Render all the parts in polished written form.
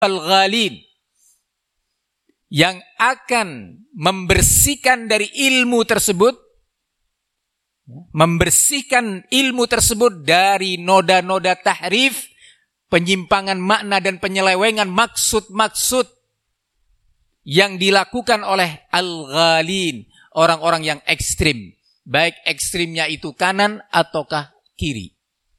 al-ghalin, yang akan membersihkan dari ilmu tersebut, membersihkan ilmu tersebut dari noda-noda tahrif, penyimpangan makna dan penyelewengan maksud-maksud yang dilakukan oleh al-ghalin, orang-orang yang ekstrim, baik ekstrimnya itu kanan ataukah kiri.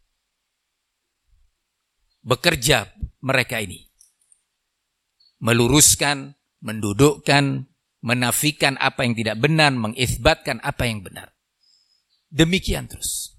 Bekerja mereka ini meluruskan, mendudukkan, menafikan apa yang tidak benar, mengisbatkan apa yang benar. Demikian terus.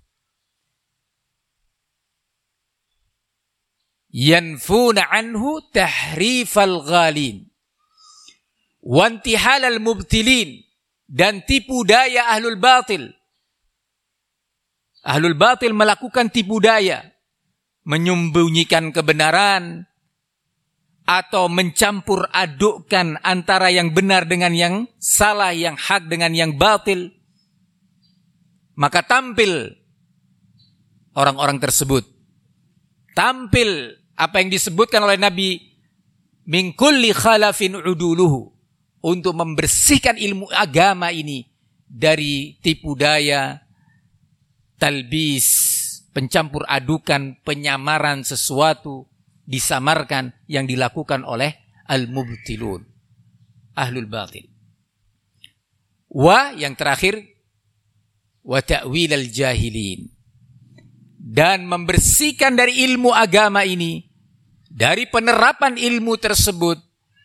Yanfuna anhu tahrifal ghalin wa intihalal mubtilin, dan tipu daya ahlul batil. Ahlul batil melakukan tipu daya, menyembunyikan kebenaran atau mencampur adukkan antara yang benar dengan yang salah, yang hak dengan yang batil. Maka tampil orang-orang tersebut, tampil apa yang disebutkan oleh Nabi, min kulli khalafin uduluhu, untuk membersihkan ilmu agama ini dari tipu daya, talbis, pencampur adukan, penyamaran sesuatu, disamarkan yang dilakukan oleh al-mubtilun, ahlul batil. Wa, yang terakhir, wa ta'wil al-jahilin, dan membersihkan dari ilmu agama ini, dari penerapan ilmu tersebut,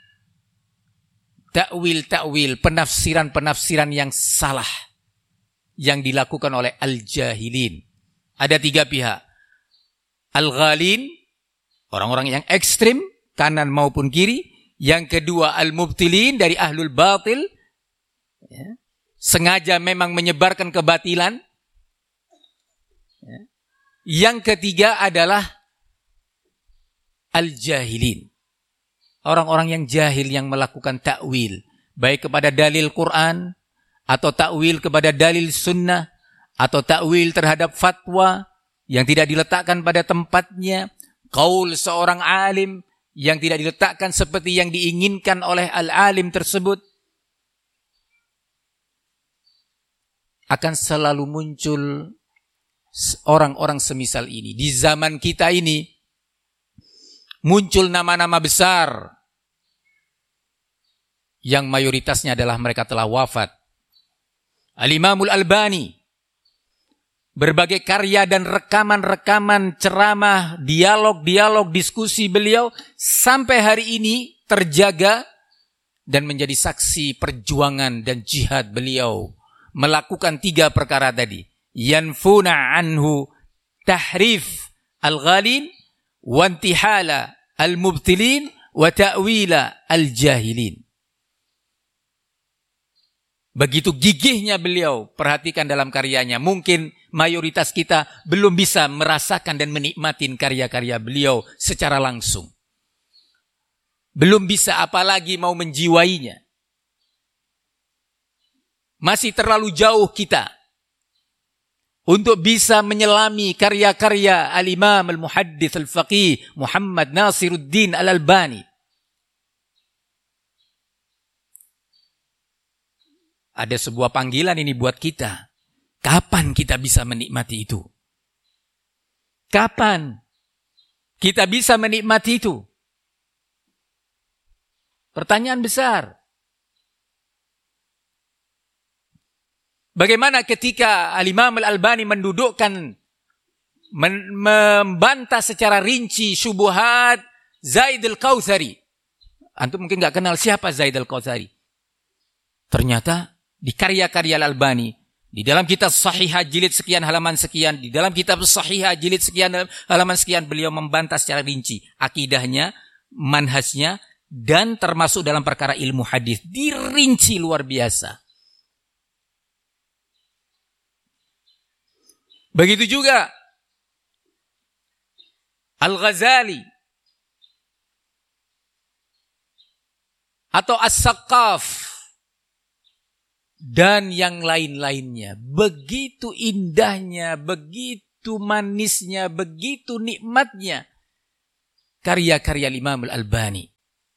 ta'wil, penafsiran-penafsiran yang salah yang dilakukan oleh al-jahilin. Ada 3 pihak. Al-ghalin, orang-orang yang ekstrim, kanan maupun kiri. Yang kedua, al-mubtilin, dari ahlul batil, ya, sengaja memang menyebarkan kebatilan. Ya. Yang ketiga adalah al-jahilin, orang-orang yang jahil yang melakukan takwil, baik kepada dalil Quran, atau takwil kepada dalil sunnah, atau takwil terhadap fatwa yang tidak diletakkan pada tempatnya, qaul seorang alim yang tidak diletakkan seperti yang diinginkan oleh al-alim tersebut. Akan selalu muncul orang-orang semisal ini. Di zaman kita ini muncul nama-nama besar yang mayoritasnya adalah mereka telah wafat. Al-Imamul Albani, berbagai karya dan rekaman-rekaman ceramah, dialog-dialog, diskusi beliau sampai hari ini terjaga dan menjadi saksi perjuangan dan jihad beliau melakukan 3 perkara tadi. Yanfuna anhu tahrif al-ghalin, wa intihala al-mubtilin, wa ta'wila al-jahilin. Begitu gigihnya beliau, perhatikan dalam karyanya. Mungkin mayoritas kita belum bisa merasakan dan menikmatin karya-karya beliau secara langsung. Belum bisa, apalagi mau menjiwainya. Masih terlalu jauh kita untuk bisa menyelami karya-karya al-Imam al-Muhaddits al-Faqih Muhammad Nasiruddin al-Albani. Ada sebuah panggilan ini buat kita. Kapan kita bisa menikmati itu? Kapan kita bisa menikmati itu? Pertanyaan besar. Bagaimana ketika al-Imam al-Albani mendudukkan, membantah secara rinci syubuhat Zaid al-Kautsari. Antum mungkin gak kenal siapa Zaid al-Kautsari. Ternyata di karya-karya al-Albani, di dalam kitab Sahihah jilid sekian halaman sekian, di dalam kitab Sahihah jilid sekian halaman sekian, beliau membantah secara rinci akidahnya, manhajnya, dan termasuk dalam perkara ilmu hadis. Dirinci luar biasa. Begitu juga Al-Ghazali atau As-Saqqaf dan yang lain-lainnya. Begitu indahnya, begitu manisnya, begitu nikmatnya karya-karya Imam Al-Albani.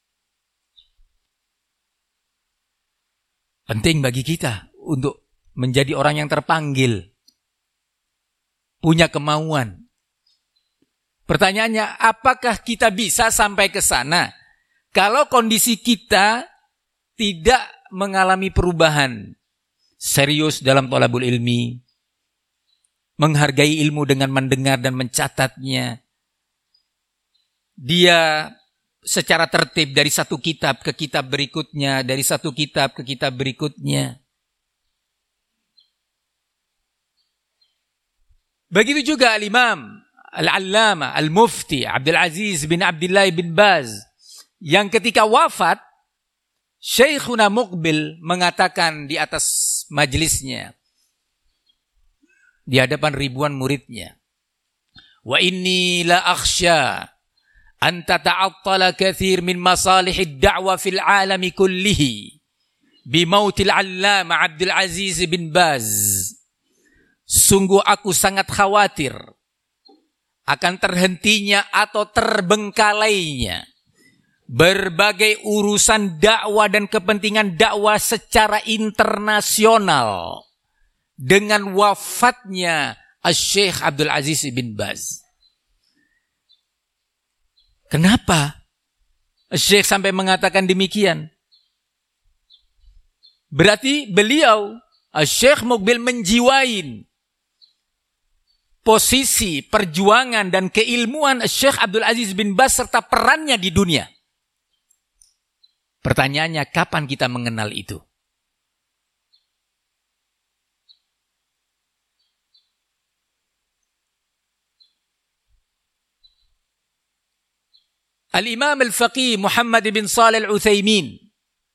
Penting bagi kita untuk menjadi orang yang terpanggil, punya kemauan. Pertanyaannya, apakah kita bisa sampai ke sana kalau kondisi kita tidak mengalami perubahan serius dalam thalabul ilmi, menghargai ilmu dengan mendengar dan mencatatnya, dia secara tertib dari satu kitab ke kitab berikutnya, dari satu kitab ke kitab berikutnya. Begitu juga Al-Imam Al-Allama Al-Mufti Abdul Aziz bin Abdullah bin Baz, yang ketika wafat, Syekhuna Muqbil mengatakan di atas majelisnya, di hadapan ribuan muridnya, wa inni la akhsha an tata'attala kathir min masalihid da'wa fil alami kullihi bimautil allama Abdul Aziz bin Baz. Sungguh aku sangat khawatir akan terhentinya atau terbengkalainya berbagai urusan dakwah dan kepentingan dakwah secara internasional dengan wafatnya Syekh Abdul Aziz bin Baz. Kenapa Syekh sampai mengatakan demikian? Berarti beliau, Syekh Muqbil, menjiwain posisi, perjuangan dan keilmuan Syekh Abdul Aziz bin Baz serta perannya di dunia. Pertanyaannya, kapan kita mengenal itu? Al-Imam Al-Faqih Muhammad bin Shalih Al-Utsaimin,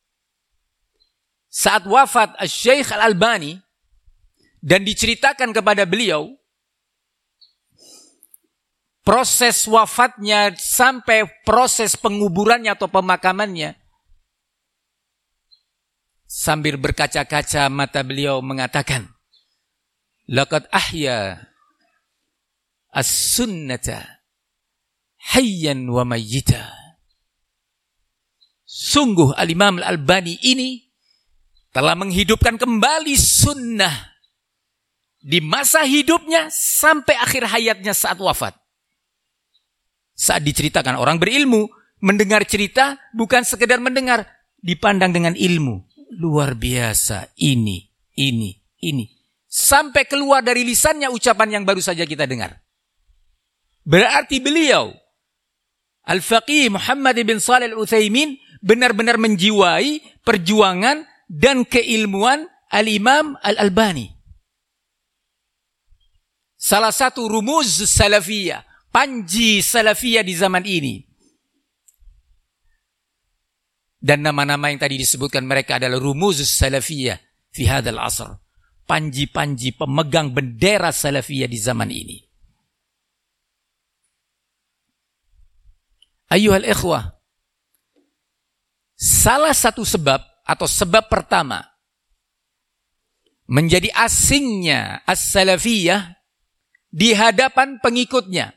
saat wafat Syekh Al-Albani dan diceritakan kepada beliau proses wafatnya sampai proses penguburannya atau pemakamannya, sambil berkaca-kaca mata beliau mengatakan, laqad ahya as-sunnata hayyan wa mayyita. Sungguh Al-Imam Al-Albani ini telah menghidupkan kembali sunnah di masa hidupnya sampai akhir hayatnya saat wafat. Saat diceritakan, orang berilmu mendengar cerita bukan sekedar mendengar, dipandang dengan ilmu. Luar biasa, ini. Sampai keluar dari lisannya ucapan yang baru saja kita dengar. Berarti beliau, Al-Faqih Muhammad bin Shalih Al-Utsaimin, benar-benar menjiwai perjuangan dan keilmuan Al-Imam Al-Albani. Salah satu rumuz salafiyah, panji salafiyah di zaman ini. Dan nama-nama yang tadi disebutkan mereka adalah rumuz salafiyah fi hadzal asr. Panji-panji pemegang bendera salafiyah di zaman ini. Ayyuhal ikhwah, salah satu sebab atau sebab pertama menjadi asingnya as-salafiyah di hadapan pengikutnya.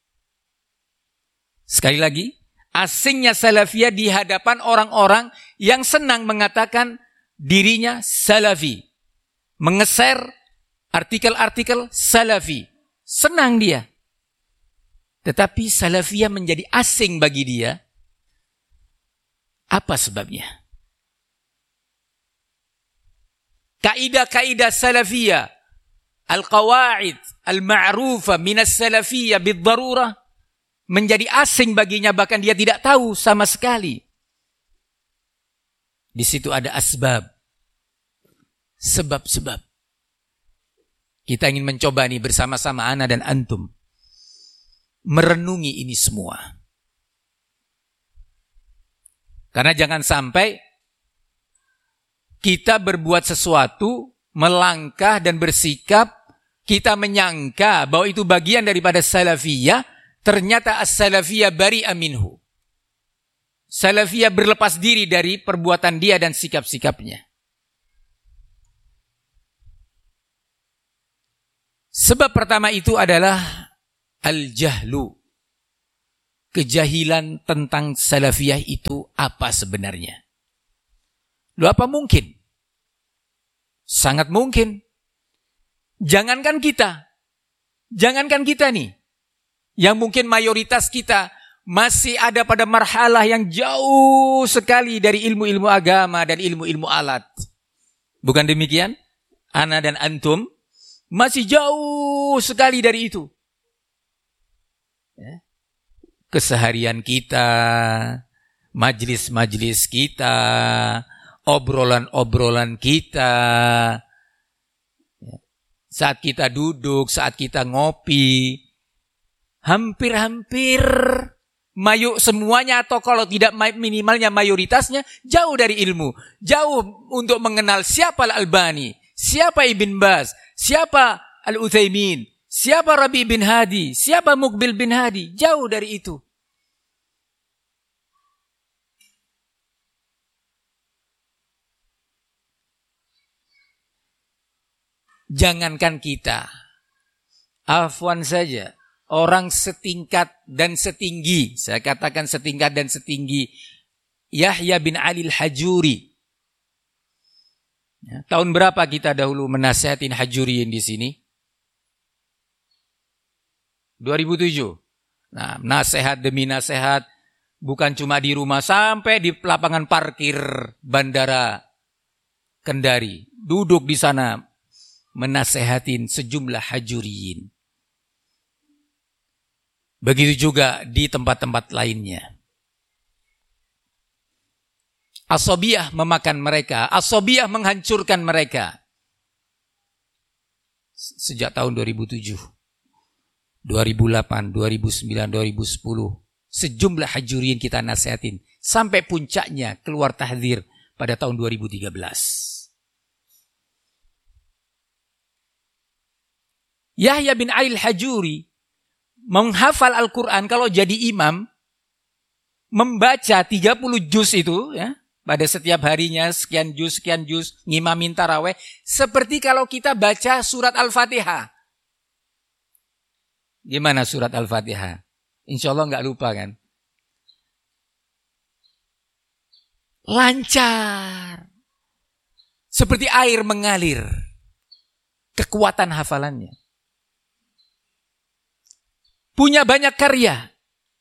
Sekali lagi, asingnya salafiyah di hadapan orang-orang yang senang mengatakan dirinya salafi, mengeser artikel-artikel salafi. Senang dia. Tetapi salafiyah menjadi asing bagi dia. Apa sebabnya? Kaidah-kaidah salafiyah, al-qawaid al-ma'rufah minas salafiyah bid-darurah, menjadi asing baginya, bahkan dia tidak tahu sama sekali. Di situ ada asbab, sebab-sebab. Kita ingin mencoba nih bersama-sama ana dan antum merenungi ini semua. Karena jangan sampai kita berbuat sesuatu, melangkah dan bersikap, kita menyangka bahwa itu bagian daripada salafiyah, ternyata as-salafiyah bari'a minhu. Salafiyah berlepas diri dari perbuatan dia dan sikap-sikapnya. Sebab pertama itu adalah al-jahlu. kejahilan tentang salafiyah itu apa sebenarnya. Loh, apa mungkin? Sangat mungkin. Jangankan kita nih, yang mungkin mayoritas kita masih ada pada marhalah yang jauh sekali dari ilmu-ilmu agama dan ilmu-ilmu alat. Bukan demikian? Ana dan antum masih jauh sekali dari itu. Keseharian kita, majlis-majlis kita, obrolan-obrolan kita, saat kita duduk, saat kita ngopi, hampir-hampir semuanya, atau kalau tidak minimalnya mayoritasnya, jauh dari ilmu. Jauh untuk mengenal siapa Al-Albani, siapa Ibn Baz, siapa Al-Utsaimin, siapa Rabi bin Hadi, siapa Muqbil bin Hadi. Jauh dari itu. Jangankan kita, afwan saja, orang setingkat dan setinggi, saya katakan setingkat dan setinggi Yahya bin Ali al-Hajuri. Ya, tahun berapa kita dahulu menasihatin Hajuriin di sini? 2007. Nah, nasihat demi nasihat, bukan cuma di rumah, sampai di lapangan parkir Bandara Kendari. Duduk di sana menasehatin sejumlah Hajuriin. Begitu juga di tempat-tempat lainnya. Asabiyah memakan mereka, asabiyah menghancurkan mereka. Sejak tahun 2007, 2008, 2009, 2010, sejumlah Hajuriin kita nasihatin. Sampai puncaknya keluar tahdzir pada tahun 2013. Yahya bin Ali al-Hajuri menghafal Al-Quran kalau jadi imam, membaca 30 juz itu, ya, pada setiap harinya sekian juz, ngimamin taraweh, seperti kalau kita baca surat Al-Fatihah. Gimana surat Al-Fatihah? Insya Allah nggak lupa kan? Lancar. Seperti air mengalir. Kekuatan hafalannya. Punya banyak karya.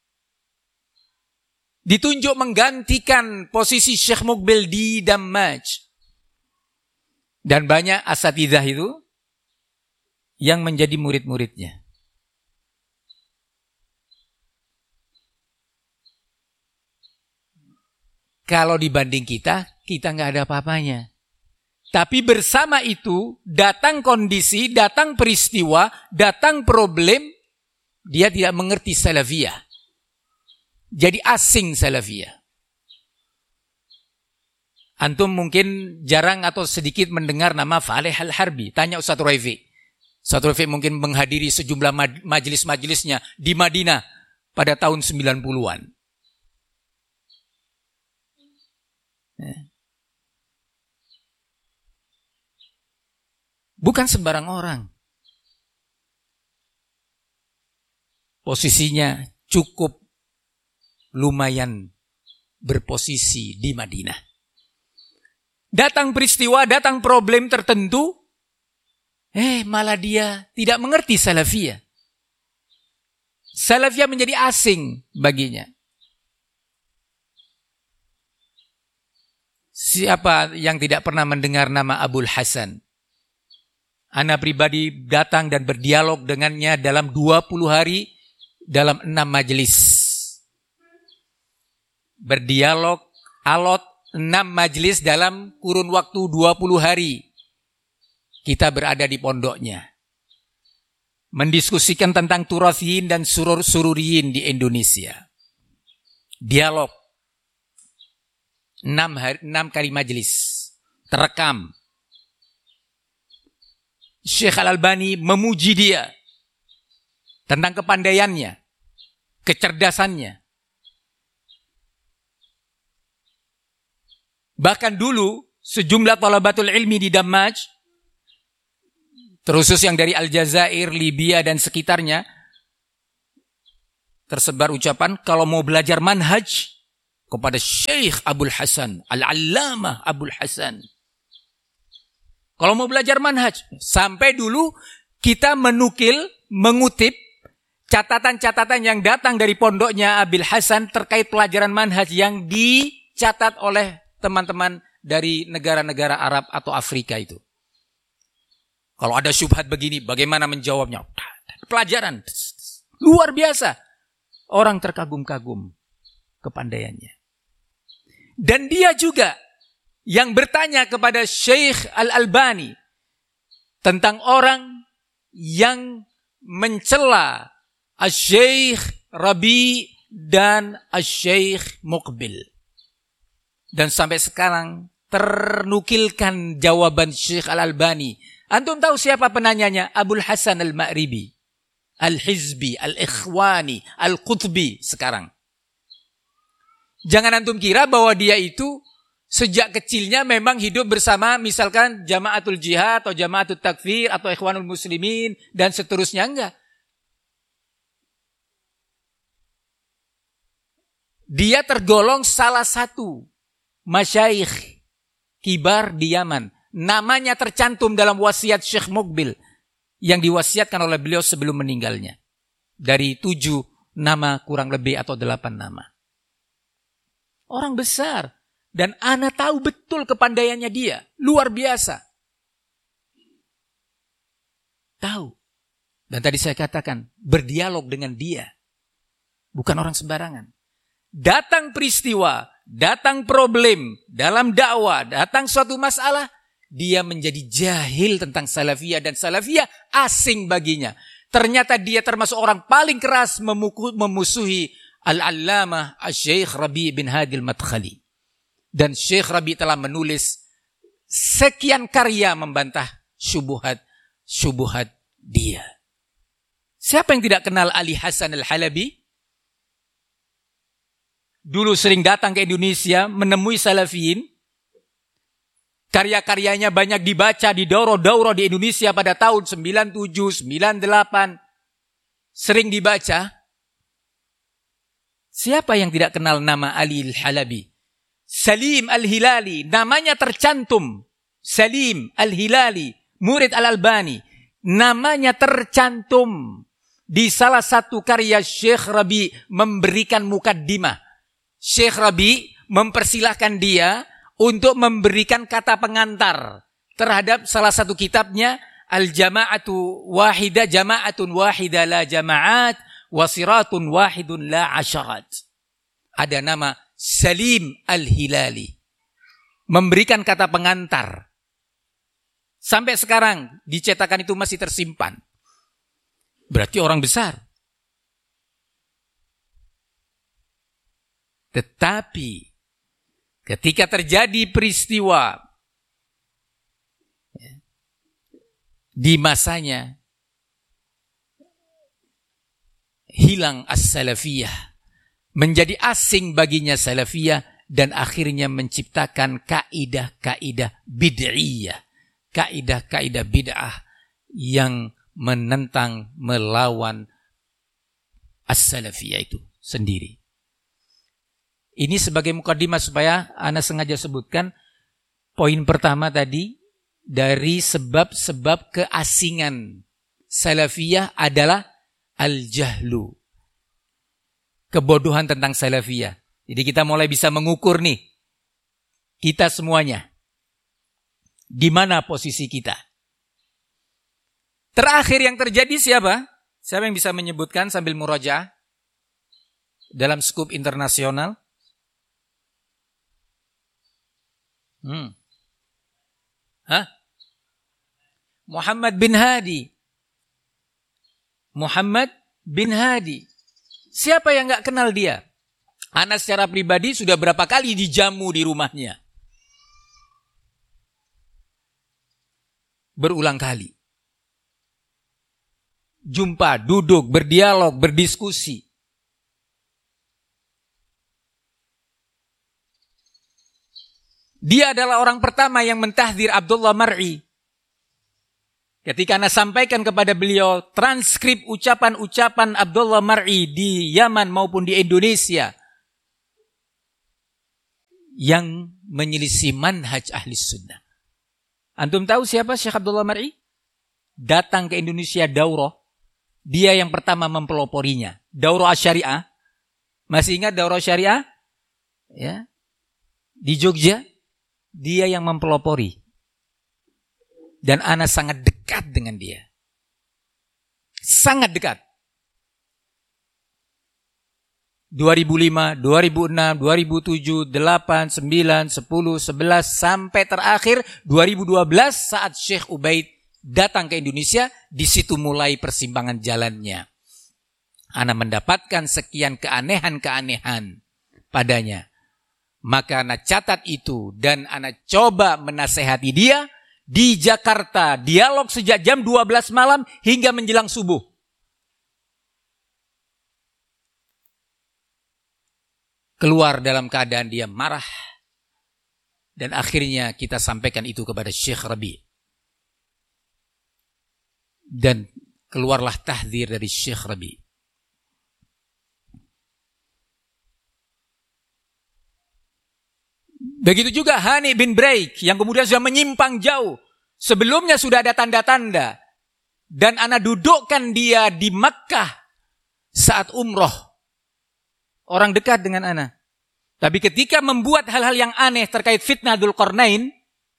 Ditunjuk menggantikan posisi Syekh Muqbil di Dammaj. Dan banyak asatidzah itu yang menjadi murid-muridnya. Kalau dibanding kita nggak ada apa-apanya. Tapi bersama itu, datang kondisi, datang peristiwa, datang problem, dia tidak mengerti salafiyah. Jadi asing salafiyah. Antum mungkin jarang atau sedikit mendengar nama Faleh Al-Harbi. Tanya Ustaz Raifi. Ustaz Raifi mungkin menghadiri sejumlah majelis-majelisnya di Madinah pada tahun 90-an. Bukan sembarang orang. Posisinya cukup lumayan berposisi di Madinah. Datang peristiwa, datang problem tertentu, malah dia tidak mengerti salafiyah. Salafiyah menjadi asing baginya. Siapa yang tidak pernah mendengar nama Abul Hasan? Ana pribadi datang dan berdialog dengannya dalam 20 hari, dalam 6 majelis. Berdialog alot 6 majelis dalam kurun waktu 20 hari. Kita berada di pondoknya. Mendiskusikan tentang turathiyin dan sururiyin di Indonesia. Dialog. 6 kali majelis. Terekam. Syekh Al-Albani memuji dia. Tentang kepandaiannya. Kecerdasannya. Bahkan dulu, sejumlah thalabatul ilmi di Dammaj, terkhusus yang dari Aljazair, Libya, dan sekitarnya, tersebar ucapan kalau mau belajar manhaj kepada Syekh Abul Hasan, Al-Allamah Abul Hasan. Kalau mau belajar manhaj, sampai dulu kita mengutip catatan-catatan yang datang dari pondoknya Abil Hasan terkait pelajaran manhaj yang dicatat oleh teman-teman dari negara-negara Arab atau Afrika itu. Kalau ada syubhat begini, bagaimana menjawabnya? Pelajaran luar biasa. Orang terkagum-kagum kepandaiannya. Dan dia juga yang bertanya kepada Syekh Al-Albani tentang orang yang mencela Syekh Rabi dan Syekh Muqbil. Dan sampai sekarang ternukilkan jawaban Syekh Al-Albani. Antum tahu siapa penanyanya? Abul Hasan Al-Ma'ribi, Al-Hizbi, Al-Ikhwani, Al-Qutbi sekarang. Jangan antum kira bahwa dia itu sejak kecilnya memang hidup bersama misalkan Jamaatul Jihad atau Jamaatul Takfir atau Ikhwanul Muslimin dan seterusnya, enggak. Dia tergolong salah satu masyayikh kibar di Yaman. Namanya tercantum dalam wasiat Syekh Muqbil yang diwasiatkan oleh beliau sebelum meninggalnya. Dari 7 nama kurang lebih atau 8 nama. Orang besar. Dan ana tahu betul kepandaiannya dia. Luar biasa. Tahu. Dan tadi saya katakan, berdialog dengan dia. Bukan orang sembarangan. Datang peristiwa, datang problem dalam dakwah, datang suatu masalah, dia menjadi jahil tentang salafiyah dan salafiyah asing baginya. Ternyata dia termasuk orang paling keras memusuhi Al-Allamah Syekh Rabi bin Hadi Al-Madkhali. Dan Syekh Rabi telah menulis sekian karya membantah syubhat dia. Siapa yang tidak kenal Ali Hasan Al-Halabi? Dulu sering datang ke Indonesia menemui salafiyin. Karya-karyanya banyak dibaca di daurah-daurah di Indonesia pada tahun 97, 98. Sering dibaca. Siapa yang tidak kenal nama Ali Al-Halabi? Salim Al-Hilali, namanya tercantum. Salim Al-Hilali, murid Al-Albani. Namanya tercantum di salah satu karya Syekh Rabi memberikan mukaddimah. Syekh Rabi mempersilahkan dia untuk memberikan kata pengantar terhadap salah satu kitabnya Al-Jama'atu Wahidah, Jama'atun Wahidah la Jama'at, Wasiratun Wahidun la Asyarat. Ada nama Salim Al-Hilali. Memberikan kata pengantar. Sampai sekarang dicetakan itu masih tersimpan. Berarti orang besar. Tetapi ketika terjadi peristiwa di masanya, hilang as-salafiyah, menjadi asing baginya salafiyah, dan akhirnya menciptakan kaidah-kaidah bid'iyah, kaidah-kaidah bid'ah yang menentang, melawan as-salafiyah itu sendiri. Ini sebagai mukadimah supaya ana sengaja sebutkan poin pertama tadi, dari sebab-sebab keasingan salafiyah adalah al-jahlu. Kebodohan tentang salafiyah. Jadi kita mulai bisa mengukur nih, kita semuanya, di mana posisi kita. Terakhir yang terjadi siapa? Siapa yang bisa menyebutkan sambil murajaah dalam skup internasional? Muhammad bin Hadi. Muhammad bin Hadi. Siapa yang gak kenal dia? Ana secara pribadi sudah berapa kali dijamu di rumahnya. Berulang kali. Jumpa, duduk, berdialog, berdiskusi. Dia adalah orang pertama yang mentahdir Abdullah Mar'i. Ketika ana sampaikan kepada beliau transkrip ucapan-ucapan Abdullah Mar'i di Yaman maupun di Indonesia yang menyelisih manhaj ahli sunnah. Antum tahu siapa Syekh Abdullah Mar'i? Datang ke Indonesia daurah. Dia yang pertama mempeloporinya. Daurah Syariah. Masih ingat daurah Syariah? Ya. Di Jogja. Dia yang mempelopori. Dan ana sangat dekat dengan dia. Sangat dekat. 2005, 2006, 2007, 8, 9, 10, 11 sampai terakhir 2012 saat Syekh Ubaid datang ke Indonesia, di situ mulai persimpangan jalannya. Ana mendapatkan sekian keanehan-keanehan padanya. Maka ana catat itu dan ana coba menasehati dia di Jakarta, dialog sejak jam 12 malam hingga menjelang subuh. Keluar dalam keadaan dia marah. Dan akhirnya kita sampaikan itu kepada Syekh Rabi'. Dan keluarlah tahdzir dari Syekh Rabi'. Begitu juga Hani bin Braik yang kemudian sudah menyimpang jauh. Sebelumnya sudah ada tanda-tanda. Dan ana dudukkan dia di Makkah saat umroh. Orang dekat dengan ana. Tapi ketika membuat hal-hal yang aneh terkait fitnah Dzulqarnain,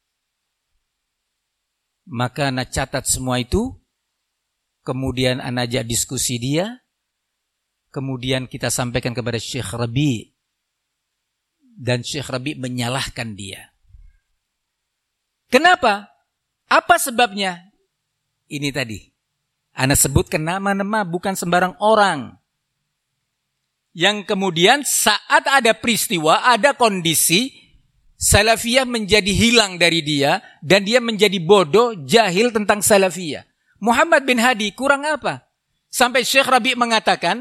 maka ana catat semua itu. Kemudian ana ajak diskusi dia. Kemudian kita sampaikan kepada Syekh Rabi'. Dan Syekh Rabi' menyalahkan dia. Kenapa? Apa sebabnya? Ini tadi. Ana sebutkan nama-nama bukan sembarang orang. Yang kemudian saat ada peristiwa, ada kondisi, Salafiyah menjadi hilang dari dia. Dan dia menjadi bodoh, jahil tentang Salafiyah. Muhammad bin Hadi kurang apa? Sampai Syekh Rabi' mengatakan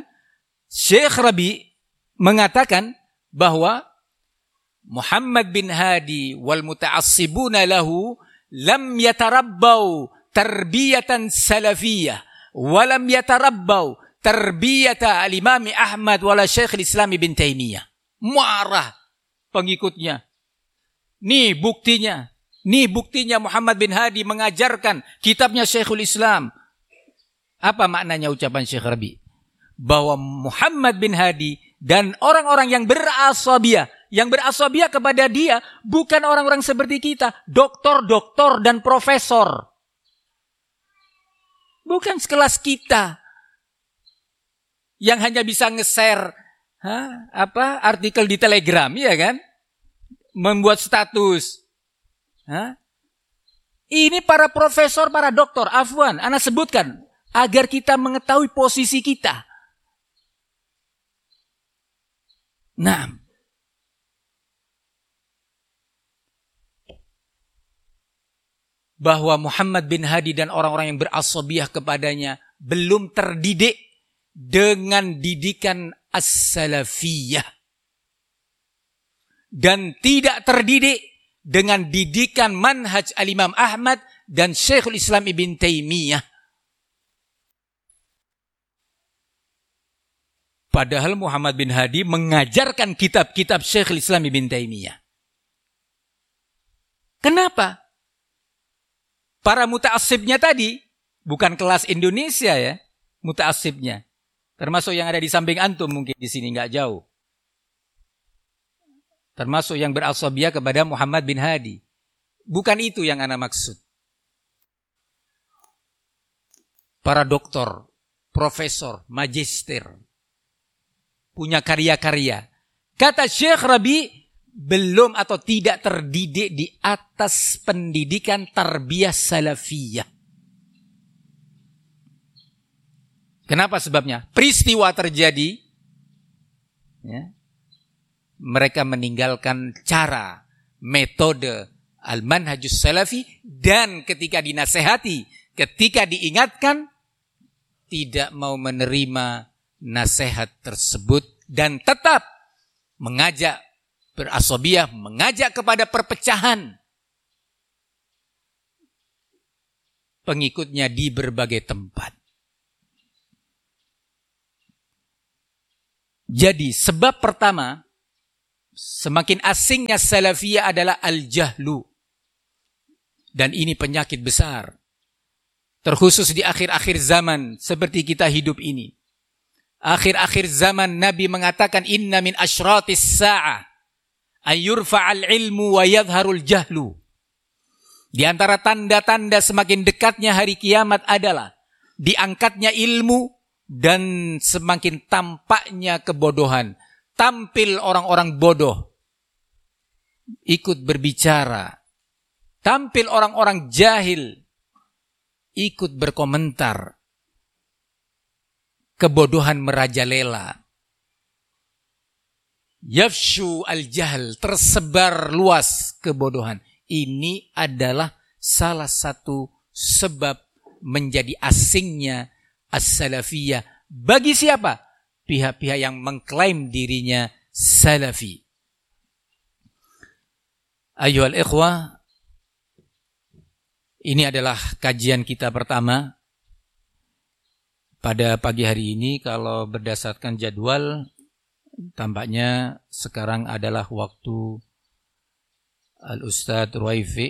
bahwa Muhammad bin Hadi wal muta'assibuna lahu lam yatarabbau tarbiyatan salafiyah wa lam yatarabbau tarbiyata al-Imam Ahmad wala Syekh al-Islam Ibn Taimiyah. Marah pengikutnya. Nih buktinya Muhammad bin Hadi mengajarkan kitabnya Syekhul Islam. Apa maknanya ucapan Syekh Rabi'? Bahwa Muhammad bin Hadi dan orang-orang yang berasabiyah kepada dia bukan orang-orang seperti kita, doktor dan profesor. Bukan sekelas kita yang hanya bisa nge-share artikel di Telegram, ya kan? Membuat status. Ini para profesor, para doktor, afwan, ana sebutkan agar kita mengetahui posisi kita. Nah, bahwa Muhammad bin Hadi dan orang-orang yang berasabiyah kepadanya belum terdidik dengan didikan as-salafiyah. Dan tidak terdidik dengan didikan manhaj al-Imam Ahmad dan Syekhul Islam Ibn Taimiyah. Padahal Muhammad bin Hadi mengajarkan kitab-kitab Syekhul Islam Ibn Taimiyah. Kenapa? Para muta'assibnya tadi, bukan kelas Indonesia ya, muta'assibnya. Termasuk yang ada di samping antum mungkin di sini nggak jauh. Termasuk yang berasabiyah kepada Muhammad bin Hadi. Bukan itu yang ana maksud. Para doktor, profesor, magister, punya karya-karya. Kata Syekh Rabi', belum atau tidak terdidik di atas pendidikan tarbiyah salafiyah. Kenapa sebabnya? Peristiwa terjadi, ya, mereka meninggalkan cara, metode al-manhajus salafi, dan ketika dinasehati, ketika diingatkan, tidak mau menerima nasihat tersebut dan tetap mengajak berasabiyah, mengajak kepada perpecahan. pengikutnya di berbagai tempat. Jadi sebab pertama, semakin asingnya salafiyah adalah al-jahlu. Dan ini penyakit besar. Terkhusus di akhir-akhir zaman seperti kita hidup ini. Akhir-akhir zaman Nabi mengatakan inna min asyratis sa'ah ayyurfa'al ilmu wa yadharul jahlu. Di antara tanda-tanda semakin dekatnya hari kiamat adalah diangkatnya ilmu dan semakin tampaknya kebodohan. Tampil orang-orang bodoh ikut berbicara. Tampil orang-orang jahil ikut berkomentar. Kebodohan merajalela. Yafshu al-jahl, tersebar luas kebodohan. Ini adalah salah satu sebab menjadi asingnya as-salafiyah. Bagi siapa? Pihak-pihak yang mengklaim dirinya salafi. Ayyuhal ikhwah, ini adalah kajian kita pertama pada pagi hari ini. Kalau berdasarkan jadwal, tampaknya sekarang adalah waktu Al-Ustadz Ruwaifi.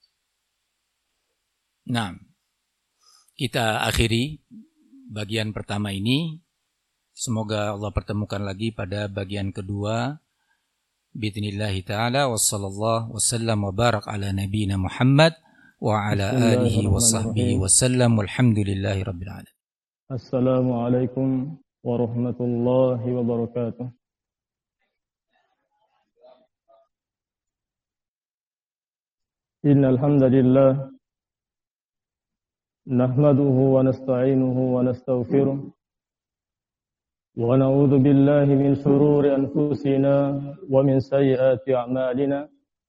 Nah, kita akhiri bagian pertama ini. Semoga Allah pertemukan lagi pada bagian kedua. Bi'idhnillahi ta'ala. Wassallallahu wasallam wa barak ala nabiyina Muhammad wa ala alihi wa sahbihi wasallam. Walhamdulillahi rabbil alamin. Assalamualaikum warahmatullahi wabarakatuh. Innal hamdalillah nahmaduhu wa nasta'inuhu wa nastaghfiruh wa na'udzu billahi min shururi anfusina wa min sayyiati a'malina.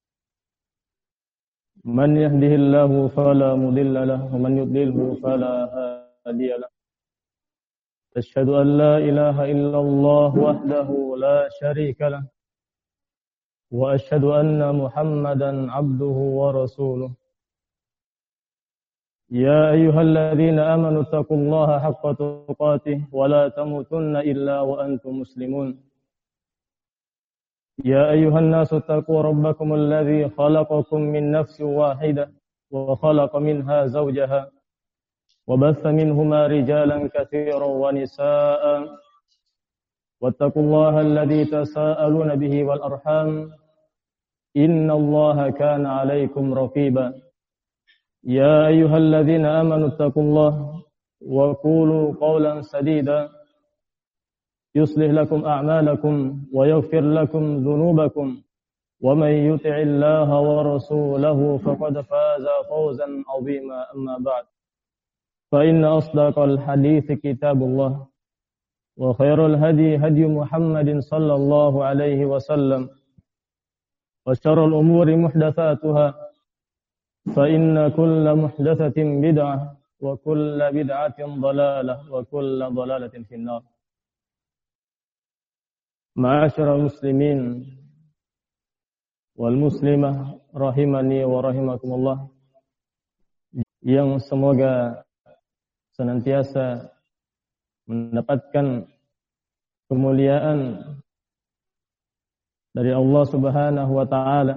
Man yahdihillahu fala mudilla lahu wa man yudlilhu fala hadiya lahu. Asyhadu an la ilaha illallah wahdahu la syarika lahu wa asyhadu anna Muhammadan abduhu wa rasuluh. Ya ayyuhalladzina amanu taqullaha haqqa tuqatih wa la tamutunna illa wa antum muslimun. Ya ayyuhan nasu taqu rabbakumul ladzi khalaqakum min nafsin wahidah wa khalaqa minha zawjaha wa batha minhuma rijalan katsiran wa nisaa'a wattaqullaha alladzi tasaaluna bihi wal arham innallaha kana 'alaikum raqiba. Ya ayyuhalladzina amanu taqullaha wa qulu qawlan sadida yuslih lakum a'malakum wa yaghfir lakum dhunubakum wa may yuti'illaha wa rasulahu faqad faza fawzan 'azima. Amma ba'd, fa inna asdaqal hadithi kitabullah wa khairul hadi hadi Muhammadin sallallahu alaihi wasallam wa syarrul umuri muhdatsatuha fa inna kulla muhdatsatin bid'ah wa kulla bid'atin dhalalah wa kulla dhalalatin finnar. Ma'asyiral muslimin wal muslimah rahimani wa rahimakumullah, yang semoga senantiasa mendapatkan kemuliaan dari Allah Subhanahu wa taala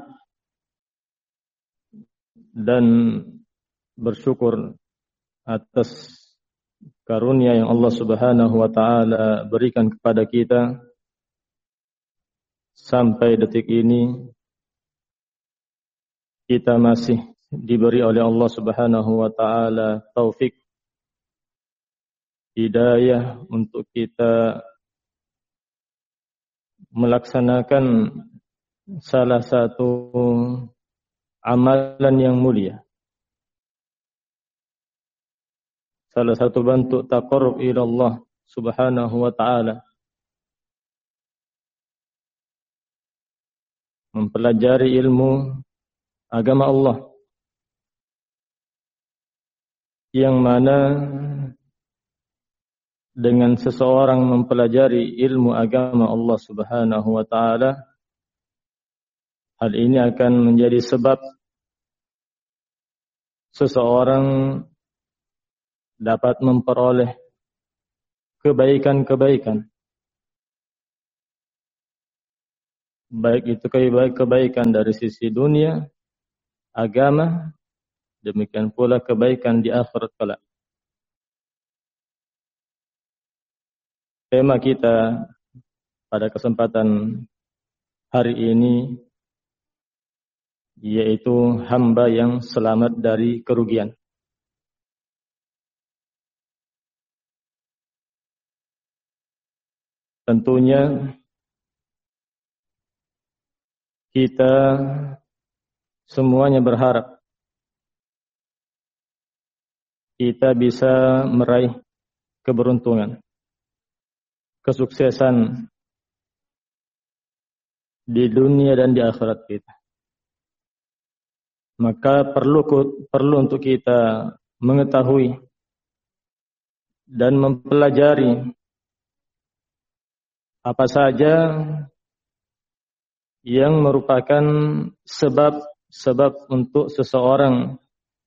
dan bersyukur atas karunia yang Allah Subhanahu wa taala berikan kepada kita sampai detik ini. Kita masih diberi oleh Allah Subhanahu wa taala taufik, hidayah untuk kita melaksanakan salah satu amalan yang mulia, salah satu bentuk taqarrub ila Allah Subhanahu wa taala, mempelajari ilmu agama Allah, yang mana dengan seseorang mempelajari ilmu agama Allah Subhanahu wa taala, hal ini akan menjadi sebab seseorang dapat memperoleh kebaikan-kebaikan, baik itu kebaikan dari sisi dunia, agama, demikian pula kebaikan di akhirat kelak. Tema kita pada kesempatan hari ini yaitu hamba yang selamat dari kerugian. Tentunya kita semuanya berharap kita bisa meraih keberuntungan, kesuksesan di dunia dan di akhirat kita. Maka perlu untuk kita mengetahui dan mempelajari apa saja yang merupakan sebab untuk seseorang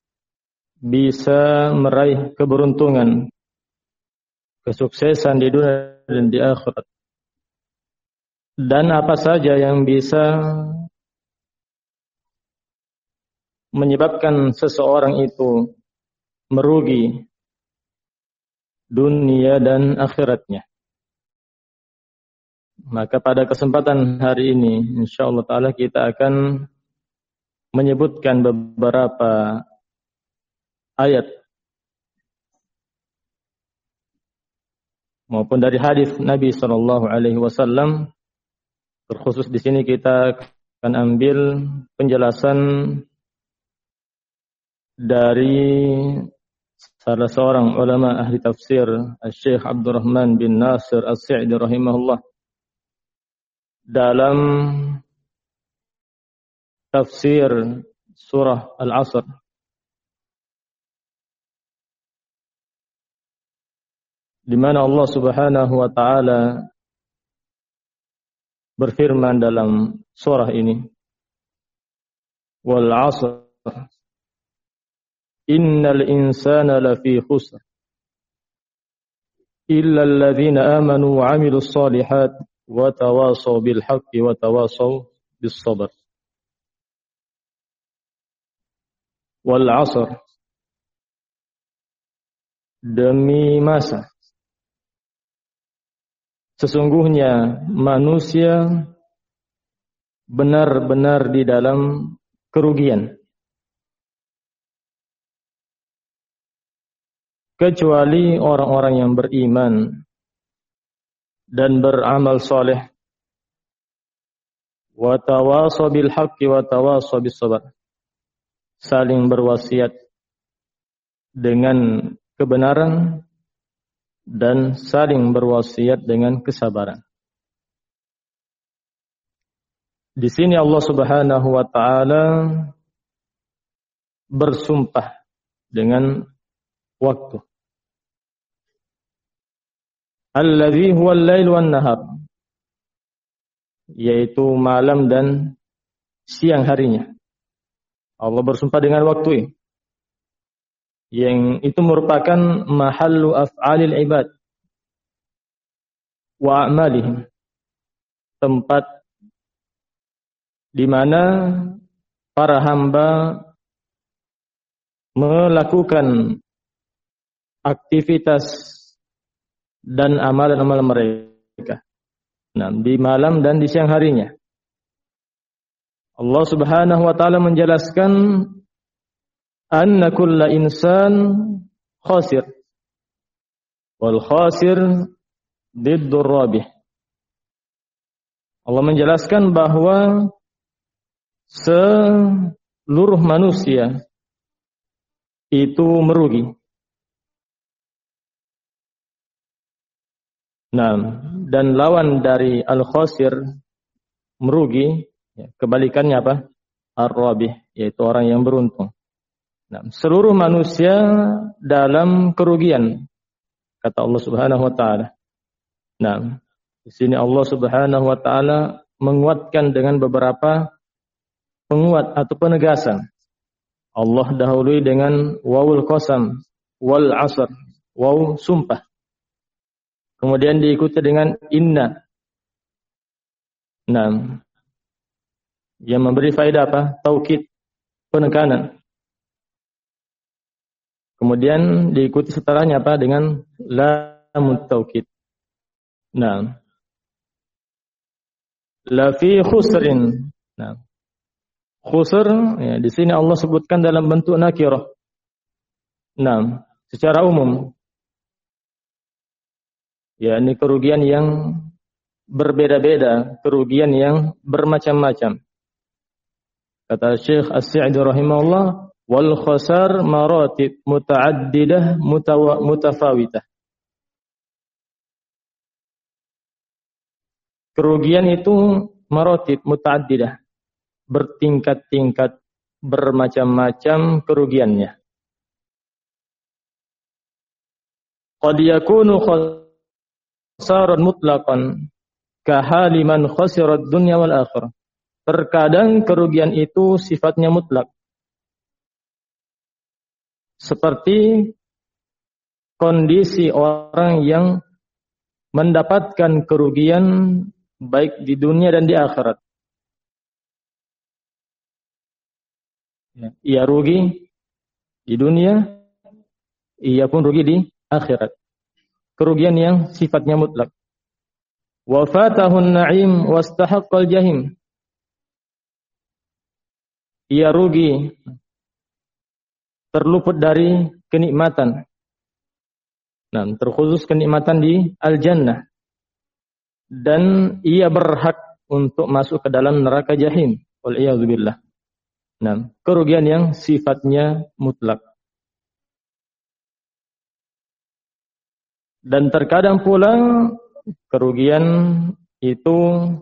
bisa meraih keberuntungan, kesuksesan di dunia dan di akhirat. Dan apa saja yang bisa menyebabkan seseorang itu merugi dunia dan akhiratnya. Maka pada kesempatan hari ini insyaallah taala kita akan menyebutkan beberapa ayat maupun dari hadis Nabi sallallahu alaihi wasallam. Terkhusus di sini kita akan ambil penjelasan dari salah seorang ulama ahli tafsir, Syekh Abdurrahman bin Nasir As-Sa'di rahimahullah, dalam tafsir surah Al-Asr. Di mana Allah Subhanahu wa taala berfirman dalam surah ini, Wal 'asr innal insana lafi khusr illa alladhina amanu wa 'amilus shalihat wa tawasaw bil haqqi wa tawasaw bis sabr. Wal 'asr, demi masa, sesungguhnya manusia benar-benar di dalam kerugian, kecuali orang-orang yang beriman dan beramal soleh, wa tawasaw bil haqqi wa tawasaw bis sabr, saling berwasiat dengan kebenaran dan saling berwasiat dengan kesabaran. Di sini Allah Subhanahu wa taala bersumpah dengan waktu. Alladzi huwal lail wan nahar, yaitu malam dan siang harinya. Allah bersumpah dengan waktu ini, yang itu merupakan mahallu af'alil ibad wa a'malihim, tempat di mana para hamba melakukan aktivitas dan amalan-amalan mereka. Nah, di malam dan di siang harinya. Allah Subhanahu wa taala menjelaskan anna kulla insan khasir wal khasir diddur rabih. Allah menjelaskan bahwa seluruh manusia itu merugi. Nah, dan lawan dari al-khasir, merugi, ya, kebalikannya apa? Ar-rabih, yaitu orang yang beruntung. Nah, seluruh manusia dalam kerugian, kata Allah Subhanahu wa taala. Nah, di sini Allah Subhanahu wa taala menguatkan dengan beberapa penguat atau penegasan. Allah dahului dengan wawul qasam, wal 'asr, waw sumpah. Kemudian diikuti dengan inna. Nah, yang memberi faedah apa? Taukid, penekanan. Kemudian diikuti setelahnya apa? Dengan lamut taukid. Nah, la fi khusrin. Nah, khusr ya, di sini Allah sebutkan dalam bentuk nakirah. Nah, secara umum. Ya, ini kerugian yang berbeda-beda, kerugian yang bermacam-macam. Kata Syekh As-Sa'di rahimahullah, wal khasar maratib muta'addidah mutafawitah. Kerugian itu maratib muta'addidah, bertingkat-tingkat, bermacam-macam kerugiannya. Qad yakunu khasaran mutlaqan kahali man khasirat dunya wal akhirah. Terkadang kerugian itu sifatnya mutlak. Seperti kondisi orang yang mendapatkan kerugian baik di dunia dan di akhirat. Ia rugi di dunia, ia pun rugi di akhirat. Kerugian yang sifatnya mutlak. Wa fatahun na'im wastahaqqal jahim. Ia rugi, terluput dari kenikmatan. Nah, terkhusus kenikmatan di al-jannah. Dan ia berhak untuk masuk ke dalam neraka jahim. Wal'iyadzubillah. Nah, kerugian yang sifatnya mutlak. Dan terkadang pula kerugian itu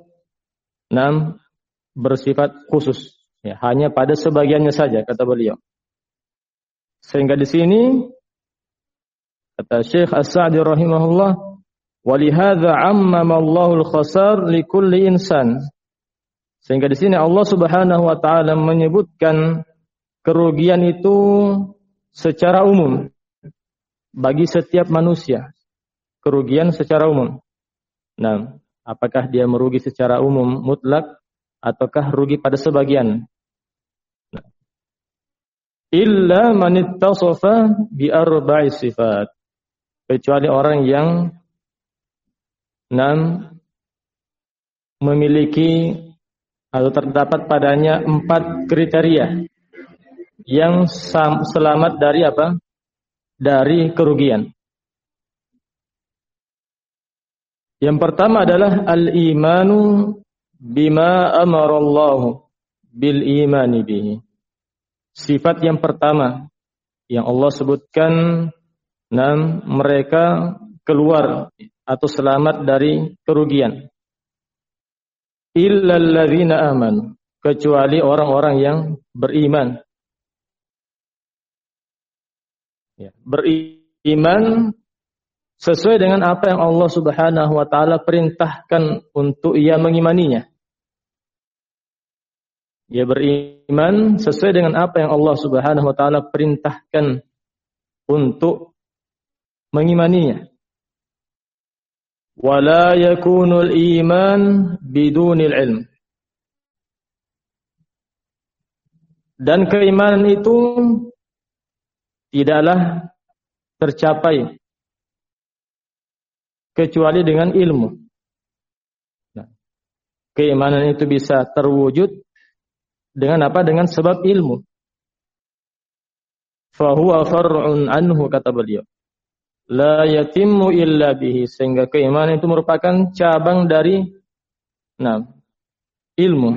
bersifat khusus, ya, hanya pada sebagiannya saja, kata beliau. Sehingga di sini kata Syekh As-Sa'di rahimahullah, walihadza 'ammama Allahul khasar likulli insan. Sehingga di sini Allah Subhanahu wa taala menyebutkan kerugian itu secara umum bagi setiap manusia. Kerugian secara umum. Nah, apakah dia merugi secara umum mutlak ataukah rugi pada sebagian? Nah. Illa man ittasafa bi arba'i sifat. Kecuali orang yang memiliki atau terdapat padanya 4 kriteria yang selamat dari apa? Dari kerugian. Yang pertama adalah al-imanu bima amarallahu bil imani bihi. Sifat yang pertama yang Allah sebutkan, mereka keluar atau selamat dari kerugian. Illal ladzina amanu, kecuali orang-orang yang beriman. Ya, beriman sesuai dengan apa yang Allah Subhanahu wa taala perintahkan untuk ia mengimaninya. Ia beriman sesuai dengan apa yang Allah Subhanahu wa taala perintahkan untuk mengimaninya. Wala yakunul iman bidunil ilm. Dan keimanan itu tidaklah tercapai kecuali dengan ilmu. Nah, keimanan itu bisa terwujud dengan apa? Dengan sebab ilmu. Fahuwa far'un anhu, kata beliau. La yatimmu illa bihi, sehingga keimanan itu merupakan cabang dari ilmu.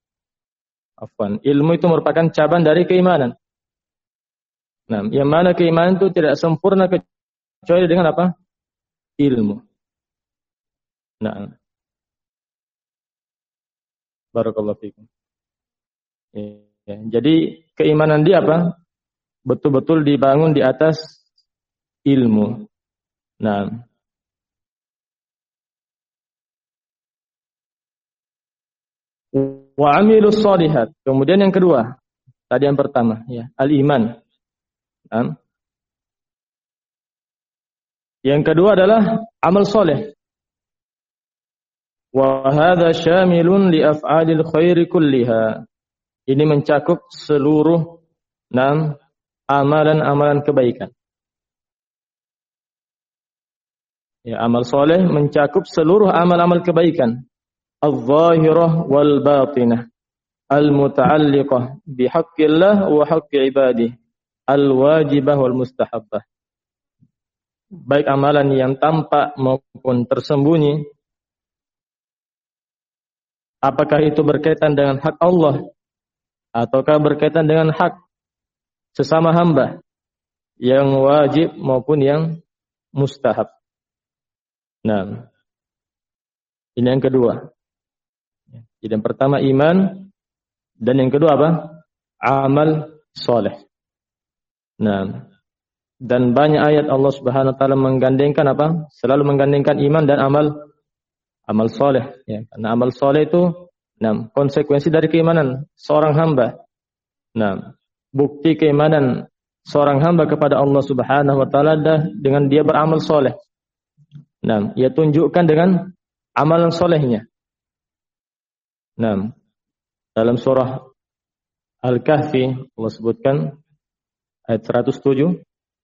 Ilmu itu merupakan cabang dari keimanan. Nah, yang mana keimanan itu tidak sempurna kecuali dengan apa? Ilmu. Nah, barakallahu fikum. Ya, jadi keimanan dia apa? Betul-betul dibangun di atas ilmu. Nah, wa amilus shalihat. Kemudian yang kedua, tadi yang pertama, ya, al-iman. Nah, Yang kedua adalah amal soleh. Wa hadza syamilun li af'alil khairi kulliha. Ini mencakup seluruh amalan-amalan kebaikan. Ya, amal soleh mencakup seluruh amal-amal kebaikan. Al-zahirah wal batinah. Al-muta'alliqah bihaqqillah wa haqqi ibadih. Al-wajibah wal mustahabbah. Baik amalan yang tampak maupun tersembunyi, apakah itu berkaitan dengan hak Allah ataukah berkaitan dengan hak sesama hamba, yang wajib maupun yang mustahab. Nah, ini yang kedua. Jadi yang pertama iman, dan yang kedua apa? Amal soleh. Nah, dan banyak ayat Allah Subhanahu wa taala menggandengkan apa? Selalu menggandengkan iman dan amal soleh, ya. Karena amal soleh itu konsekuensi dari keimanan seorang hamba. Nah, bukti keimanan seorang hamba kepada Allah Subhanahu wa taala dengan dia beramal soleh. Nah, ia tunjukkan dengan amalan solehnya. Nah, dalam surah Al-Kahfi Allah sebutkan ayat 107,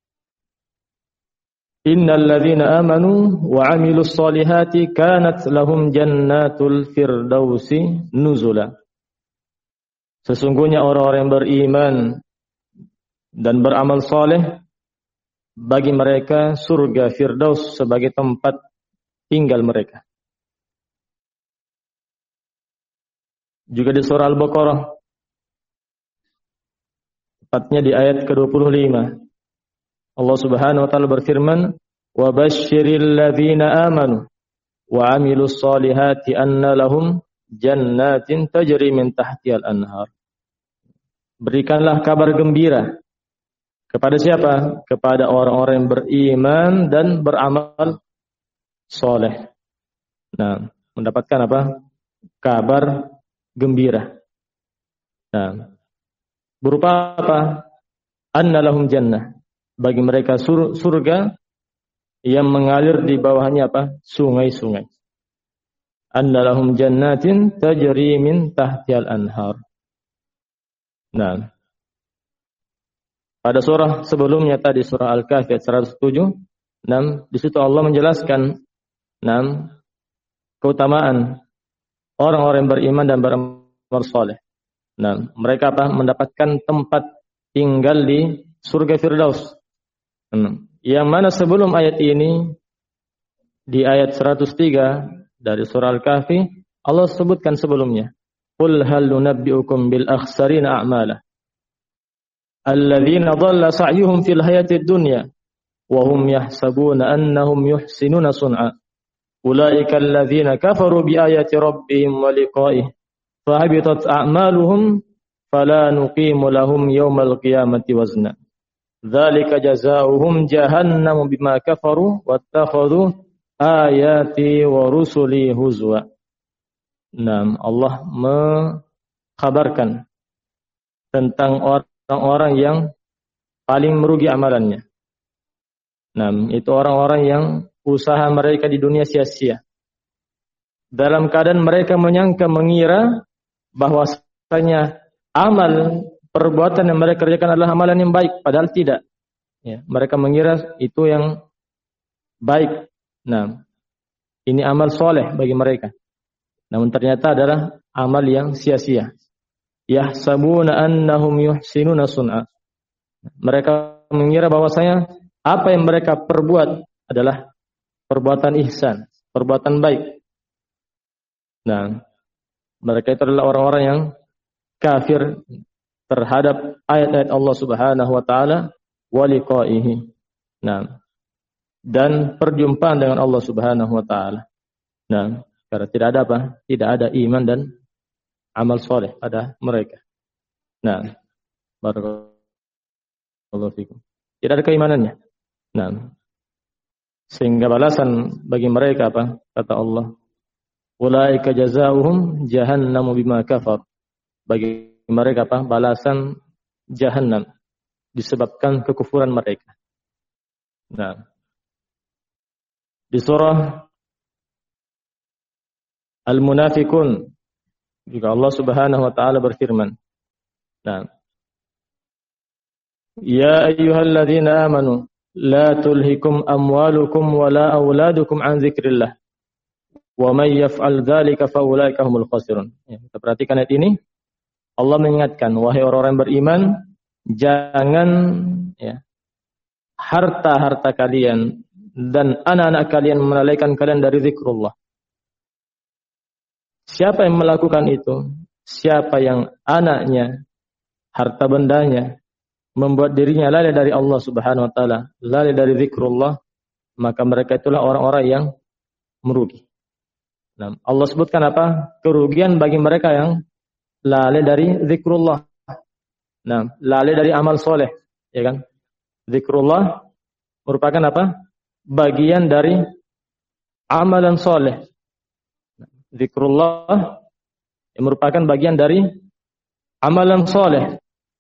Innal ladzina amanu wa 'amilus solihati kanat lahum jannatul firdausi nuzula. Sesungguhnya orang-orang yang beriman dan beramal soleh, bagi mereka surga Firdaus sebagai tempat tinggal mereka. Juga di surah Al-Baqarah, tepatnya di ayat ke-25, Allah Subhanahu wa taala berfirman, "Wa basyiril ladzina amanu wa 'amilus solihati anna lahum jannatin tajri min tahtihal anhar." Berikanlah kabar gembira kepada siapa? Kepada orang-orang yang beriman dan beramal soleh. Nah, mendapatkan apa? Kabar gembira. Nah, berupa apa? Anna lahum jannah. Bagi mereka surga yang mengalir di bawahnya apa? Sungai-sungai. Anna lahum jannatin tajri min tahtihal anhar. Nah, pada surah sebelumnya tadi, surah Al-Kahfi ayat 107, di situ Allah menjelaskan keutamaan orang-orang yang beriman dan beramal saleh. Nah, mereka apa? Mendapatkan tempat tinggal di surga Firdaus. Yang mana sebelum ayat ini, di ayat 103 dari surah Al-Kahfi, Allah sebutkan sebelumnya, Qul hal nunabbi'ukum bil akhsarina a'mala alladzina dhalla sa'yuhum fil hayatid dunya wa hum yahsabuna annahum yuhsinuna sun'a ulaika alladzina kafaru bi ayati rabbihim wa liqa'ihi fahabitat a'maluhum fala nuqimu lahum yawmal qiyamati wazna dzalika jazaohum jahannamu bima kafaru wattakhadhu ayati wa rusuli huzwa. Allah mengkhabarkan tentang orang-orang yang paling merugi amalannya. Itu orang-orang yang usaha mereka di dunia sia-sia. Dalam keadaan mereka mengira bahwasanya amal perbuatan yang mereka kerjakan adalah amalan yang baik, padahal tidak. Ya, mereka mengira itu yang baik. Ini amal soleh bagi mereka. Namun ternyata adalah amal yang sia-sia. Yahsabuna annahum yuhsinuna sun'a. Mereka mengira bahwasanya apa yang mereka perbuat adalah perbuatan ihsan, perbuatan baik. Mereka itu adalah orang-orang yang kafir terhadap ayat-ayat Allah Subhanahu wa taala wa liqa'ihi. Dan perjumpaan dengan Allah Subhanahu wa taala. Karena tidak ada apa? Tidak ada iman dan amal soleh pada mereka. Barakallahu fikum. Tidak ada keimanannya. Sehingga balasan bagi mereka apa? Kata Allah, ulaika jazaohum jahannamu bima kafar. Bagi mereka apa? Balasan jahannam disebabkan kekufuran mereka. Di surah Al-Munafiqun juga Allah Subhanahu wa taala berfirman. Nah, ya ayyuhalladzina amanu la tulhikum amwalukum wala auladukum an dzikrillah wa may yaf'al dzalika faulaika humul khasirun. Ya, kita perhatikan ayat ini. Allah mengingatkan, wahai orang-orang beriman, jangan ya, harta-harta kalian dan anak-anak kalian melalaikan kalian dari zikrullah. Siapa yang melakukan itu? Siapa yang anaknya, harta bendanya membuat dirinya lalai dari Allah Subhanahu wa taala, lalai dari zikrullah, maka mereka itulah orang-orang yang merugi. Nah, Allah sebutkan apa? Kerugian bagi mereka yang lalai dari zikrullah. Nah, lalai dari amal soleh, ya kan? Zikrullah merupakan apa? Bagian dari amalan soleh. Zikrullah yang merupakan bagian dari amalan soleh.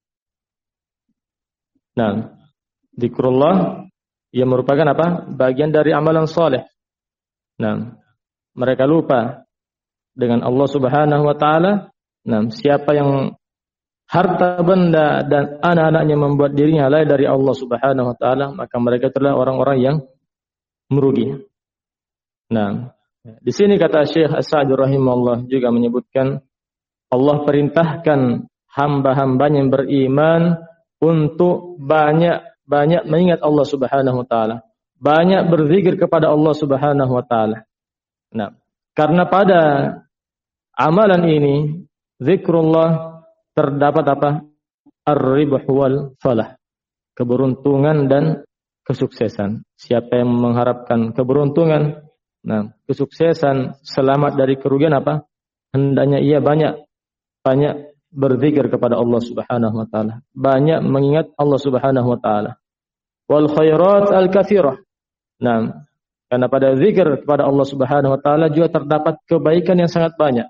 Nah, zikrullah yang merupakan apa? Bagian dari amalan soleh. Nah, mereka lupa dengan Allah Subhanahu wa taala. Nah, siapa yang harta benda dan anak-anaknya membuat dirinya lalai dari Allah Subhanahu wa taala, maka mereka adalah orang-orang yang merugi. Nah, di sini kata Syekh As-Sa'di rahimahullah juga menyebutkan Allah perintahkan hamba-hambanya yang beriman untuk banyak mengingat Allah Subhanahu wa taala, banyak berzikir kepada Allah Subhanahu wa taala. Nah, karena pada amalan ini zikrullah terdapat apa? Ar-ribh wal falah. Keberuntungan dan kesuksesan. Siapa yang mengharapkan keberuntungan, nah, kesuksesan, selamat dari kerugian apa? Hendaknya ia banyak berzikir kepada Allah Subhanahu wa taala, banyak mengingat Allah Subhanahu wa taala. Wal khairat al-katsirah. Nah, karena pada zikir kepada Allah Subhanahu wa taala juga terdapat kebaikan yang sangat banyak.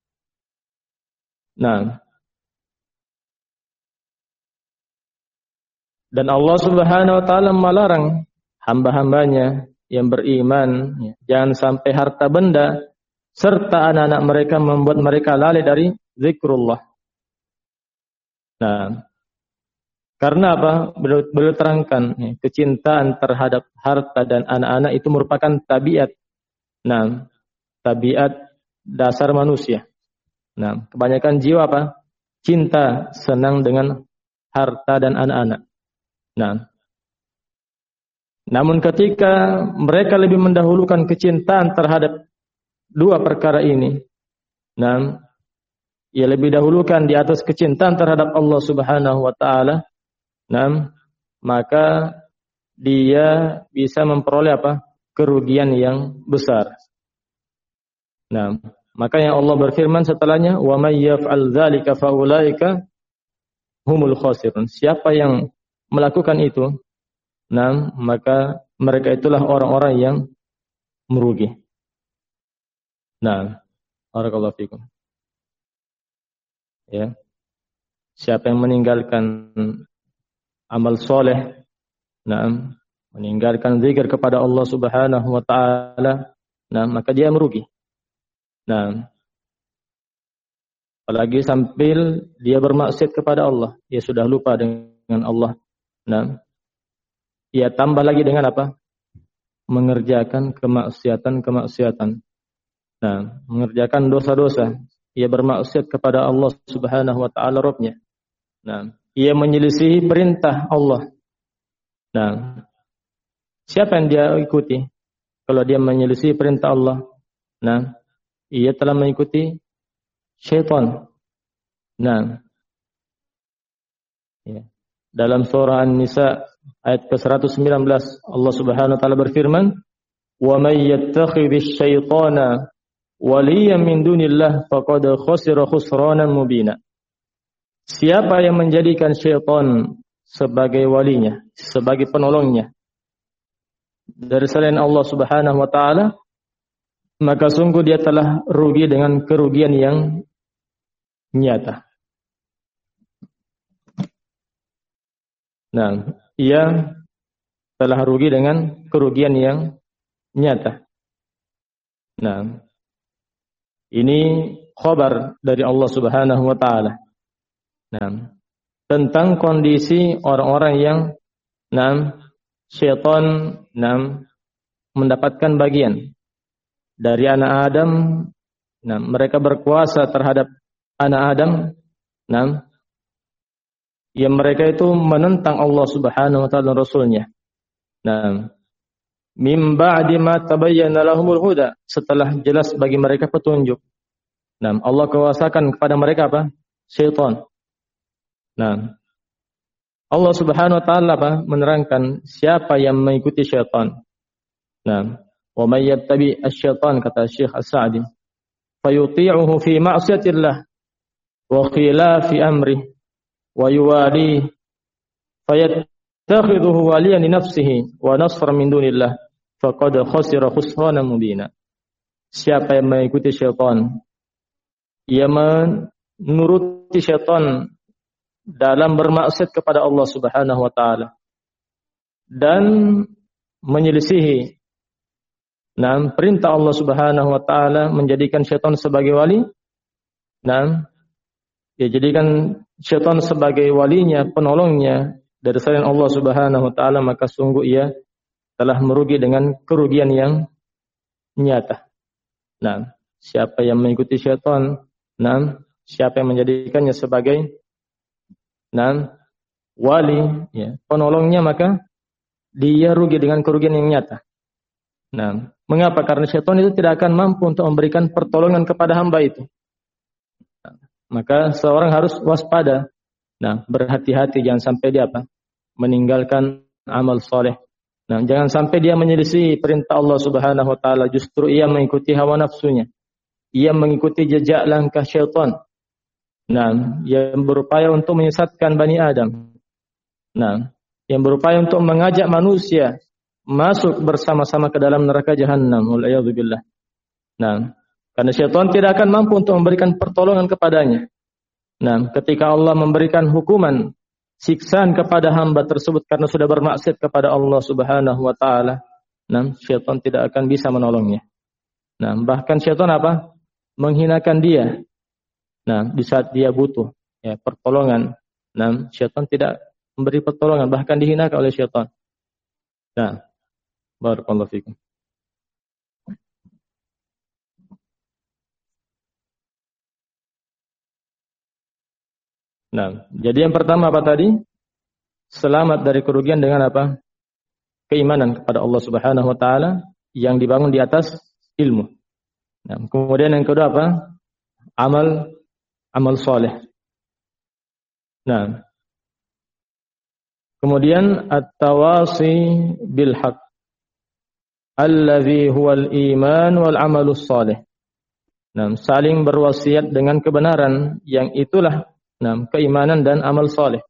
Nah, dan Allah Subhanahu wa taala melarang hamba-hambanya yang beriman, ya, jangan sampai harta benda serta anak-anak mereka membuat mereka lalai dari zikrullah. Nah, karena apa? Beliau terangkan, ya, kecintaan terhadap harta dan anak-anak itu merupakan tabiat. Nah, tabiat dasar manusia. Nah, kebanyakan jiwa apa? Cinta, senang dengan harta dan anak-anak. Nah, namun ketika mereka lebih mendahulukan kecintaan terhadap dua perkara ini, nah, ia lebih dahulukan di atas kecintaan terhadap Allah Subhanahu wa taala, nah, maka dia bisa memperoleh apa? Kerugian yang besar. Nah, maka yang Allah berfirman setelahnya, wa may yaf'al dzalika faulaika humul khasirun. Siapa yang melakukan itu, nah, maka mereka itulah orang-orang yang merugi. Nah, barakallahu fikum. Ya. Siapa yang meninggalkan amal soleh, nah, meninggalkan zikir kepada Allah Subhanahu wa taala, nah, maka dia merugi. Nah, apalagi sambil dia bermaksiat kepada Allah, dia sudah lupa dengan Allah. Nah, ia tambah lagi dengan apa? Mengerjakan kemaksiatan. Nah, mengerjakan dosa-dosa. Ia bermaksiat kepada Allah Subhanahu wa taala Rabbnya. Nah, ia menyelisihi perintah Allah. Nah, siapa yang dia ikuti? Kalau dia menyelisihi perintah Allah, nah, ia telah mengikuti syaitan. Nah, ya. Dalam surah An-Nisa ayat ke-119 Allah Subhanahu wa taala berfirman, "Wa may yattakhidhish syaitana waliyan min dunillah faqad khasira khusranan mubina." Siapa yang menjadikan syaitan sebagai walinya, sebagai penolongnya dari selain Allah Subhanahu wa taala, maka sungguh dia telah rugi dengan kerugian yang nyata. Nah, ia telah rugi dengan kerugian yang nyata. Nah, ini khabar dari Allah Subhanahu wa taala. Nah, tentang kondisi orang-orang yang syaitan mendapatkan bagian dari anak Adam. Nah, mereka berkuasa terhadap anak Adam. Nah, yang mereka itu menentang Allah Subhanahu wa taala dan Rasulnya. Nah, mim ba'di ma tabayyana lahumul huda, setelah jelas bagi mereka petunjuk. Nah, Allah kuasakan kepada mereka apa? Syaitan. Nah, Allah Subhanahu wa taala menerangkan siapa yang mengikuti syaitan. Nah, wa may yattabi asy-syaitan, kata Syekh As-Sa'di, fayuti'uhu fi ma'siyatillah wa khilafi amri wa yuwali fayattakhidhuhu waliyan li nafsihi wa nasran min dunillah faqad khasira khusranan mubina. Siapa yang mengikuti syaitan, ia menuruti syaitan dalam bermaksiat kepada Allah Subhanahu wa taala dan menyelisihi perintah Allah Subhanahu wa taala, menjadikan syaitan sebagai wali. Dia jadikan syaitan sebagai walinya, penolongnya dari selain Allah Subhanahu wa taala, maka sungguh ia telah merugi dengan kerugian yang nyata. Siapa yang mengikuti syaitan, siapa yang menjadikannya sebagai wali, ya, penolongnya, maka dia rugi dengan kerugian yang nyata. Mengapa? Karena syaitan itu tidak akan mampu untuk memberikan pertolongan kepada hamba itu. Maka seorang harus waspada. Berhati-hati, jangan sampai dia meninggalkan amal soleh. Jangan sampai dia menyelisih perintah Allah Subhanahu wa taala, justru ia mengikuti hawa nafsunya. Ia mengikuti jejak langkah syaitan. Yang berupaya untuk menyesatkan Bani Adam. Yang berupaya untuk mengajak manusia masuk bersama-sama ke dalam neraka jahanam. Wal'iyadzubillah. Karena syaitan tidak akan mampu untuk memberikan pertolongan kepadanya. Ketika Allah memberikan hukuman siksaan kepada hamba tersebut karena sudah bermaksiat kepada Allah Subhanahu wa taala, syaitan tidak akan bisa menolongnya. Bahkan syaitan menghinakan dia. Di saat dia butuh pertolongan, syaitan tidak memberi pertolongan, bahkan dihinakan oleh syaitan. Barakallahu fikum. Jadi yang pertama apa tadi? Selamat dari kerugian dengan keimanan kepada Allah Subhanahu wa taala yang dibangun di atas ilmu. Kemudian yang kedua Amal soleh. Kemudian at-tawasi bil haqq allazi huwal iman wal amalus soleh. Saling berwasiat dengan kebenaran yang itulah keimanan dan amal soleh.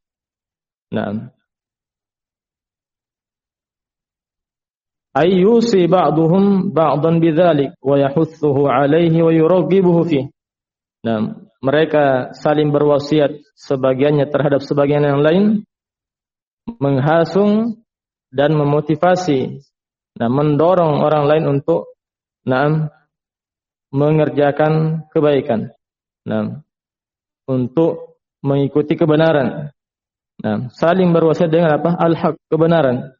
Ayyusi ba'duhum ba'dan bidzalik wa yahuthuhu 'alaihi wa yuraghibuhu fi. Mereka saling berwasiat sebagiannya terhadap sebagian yang lain, menghasung dan memotivasi, mendorong orang lain untuk mengerjakan kebaikan, untuk mengikuti kebenaran. Saling berwasiat dengan al-haq, kebenaran.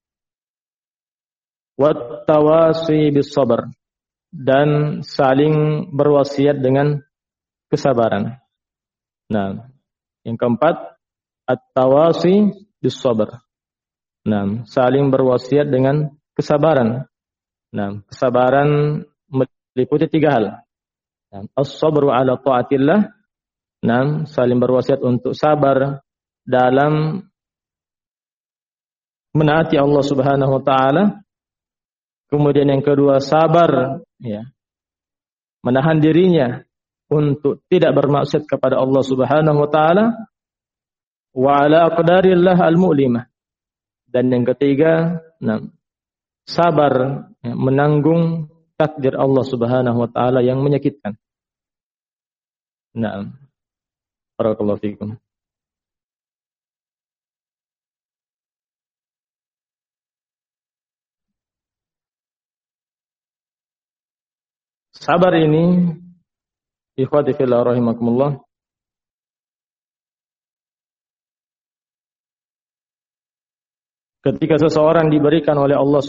Wat tawasi bis sabr, dan saling berwasiat dengan kesabaran. Yang keempat, at-tawasi bis sabr. Saling berwasiat dengan kesabaran. Kesabaran meliputi 3 hal. As-sabru ala ta'atillah. Saling berwasiat untuk sabar dalam menaati Allah Subhanahu wa taala. Kemudian yang kedua, sabar, menahan dirinya untuk tidak bermaksiat kepada Allah Subhanahu wa taala, wa ala aqdarillah al-mu'limah. Dan yang ketiga, sabar menanggung takdir Allah Subhanahu wa taala yang menyakitkan. Barakallahu fikum. Sabar ini, ikhwati fillah rahimakumullah, ketika seseorang diberikan oleh Allah